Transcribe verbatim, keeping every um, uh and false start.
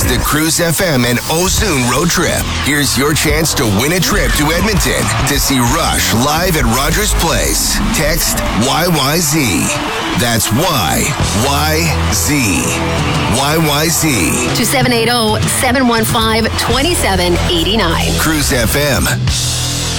the Cruise F M and Ozune road trip. Here's your chance to win a trip to Edmonton to see Rush live at Rogers Place. Text Y Y Z. That's Y Y Z. Y Y Z. to seven eight zero, seven one five, two seven eight nine. Cruise F M.